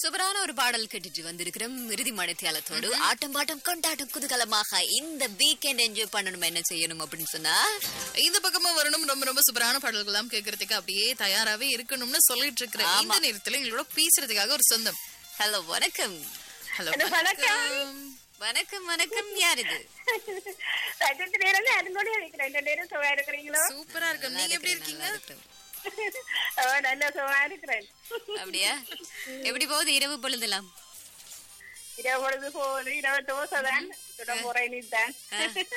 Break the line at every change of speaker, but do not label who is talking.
சூப்பரான ஒரு பாடல் கேட்டுட்டு வந்திருக்கிறோம் இறுதி மழைத்தியாலத்தோடு. ஆட்டம் பாட்டம் கொண்டாட்டம் குதூகலமாக இந்த வீக்கெண்ட் என்ஜாய் பண்ணணும். என்ன செய்யணும் அப்படின்னு சொன்னா
இந்த பக்கமா வரணும். ரொம்ப ரொம்ப சூப்பரான பாடல்கள் எல்லாம் கேட்கறதுக்கு அப்படியே தயாராவே இருக்கணும்னு சொல்லிட்டு இருக்கிறேன். இந்த நேரத்துல எங்களோட பேசுறதுக்காக ஒரு சொந்தம்.
ஹலோ வணக்கம்.
ஹலோ
வணக்கம்.
வணக்கம் வணக்கம். யார் இது?
சூப்பரா இருக்கு. நீங்க எப்படி இருக்கீங்க?
நல்ல சுகமா இருக்கிறேன்.
அப்படியா? எப்படி போகுது இரவு பொழுதெல்லாம்?
இரவு பொழுது போகுது. இரவு தோசை தான் சுட போறேன்.